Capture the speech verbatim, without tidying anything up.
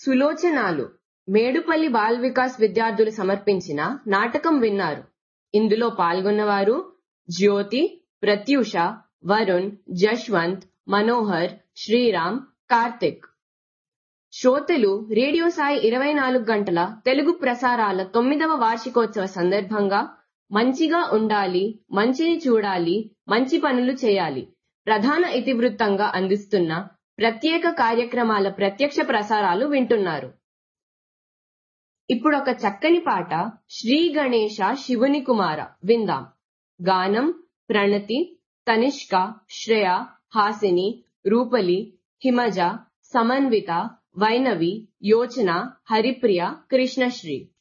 సులోచనాలు Medupalli ball Vikas విద్యార్థులు సమర్పించిన నాటకం విన్నారు. ఇందులో పాల్గొన్నవారు జ్యోతి, ప్రత్యూష, వరుణ్, జశ్వంత్, మనోహర్, శ్రీరామ్, కార్తిక్. శ్రోతలు రేడియో సాయి ఇరవై నాలుగు గంటల తెలుగు ప్రసారాల తొమ్మిదవ వార్షికోత్సవ సందర్భంగా మంచిగా ఉండాలి, మంచిని చూడాలి, మంచి పనులు చేయాలి ప్రధాన ఇతివృత్తంగా అందిస్తున్న ప్రత్యేక కార్యక్రమాల ప్రత్యక్ష ప్రసారాలు వింటున్నారు. ఇప్పుడొక చక్కని పాట శ్రీ గణేశ శివుని కుమార విందాం. గానం ప్రణతి, తనిష్క, శ్రేయ, హాసిని, రూపలి, హిమజ, సమన్విత, వైనవి, యోచన, హరిప్రియ, కృష్ణశ్రీ.